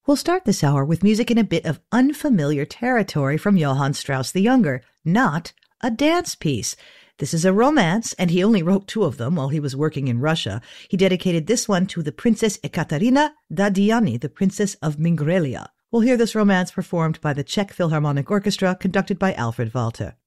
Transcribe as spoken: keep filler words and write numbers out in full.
We'll start this hour with music in a bit of unfamiliar territory from Johann Strauss the Younger, not a dance piece. This is a romance, and he only wrote two of them while he was working in Russia. He dedicated this one to the Princess Ekaterina Dadiani, the Princess of Mingrelia. We'll hear this romance performed by the Czech Philharmonic Orchestra, conducted by Alfred Walter.